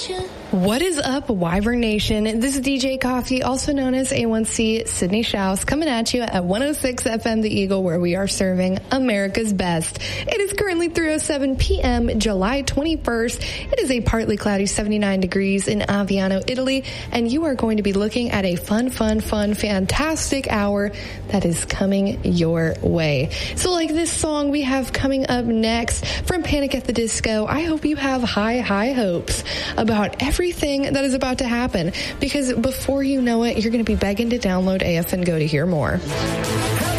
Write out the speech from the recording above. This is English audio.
What is up, Wyvern Nation? This is DJ Coffee, also known as A1C Sydney Shouse, coming at you at 106 FM The Eagle, where we are serving America's best. It is currently 3:07 p.m., July 21st. It is a partly cloudy 79 degrees in Aviano, Italy, and you are going to be looking at a fun, fantastic hour that is coming your way. So like this song we have coming up next from Panic at the Disco, I hope you have high hopes about everything that is about to happen, because before you know it, you're going to be begging to download AF and Go to hear more.